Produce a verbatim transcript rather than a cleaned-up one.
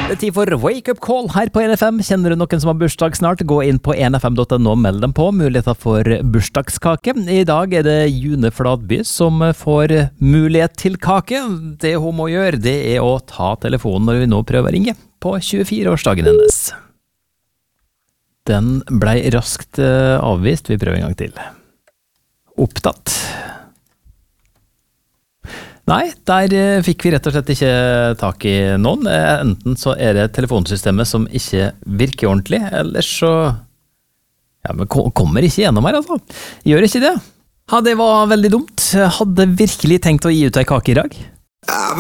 Det er tid for Wake Up Call her på N F M. Kjenner du noen som har bursdag snart? Gå inn på n f m punktum n o og meld dem på. Muligheter for bursdagskake. I dag er det June Fladby som får mulighet til kake. Det hun må gjøre, det er å ta telefonen når vi nå prøver å ringe på tjuefire-årsdagen hennes. Den ble raskt avvist. Vi prøver en gang til. Opptatt. Nei, der fikk vi rett og slett ikke tak i noen. Enten så er det telefonsystemet som ikke virker ordentlig, eller så ja, men kommer ikke gjennom her, altså. Gjør ikke det. Ja, det var veldig dumt. Hadde virkelig tenkt å gi ut ei kake i dag.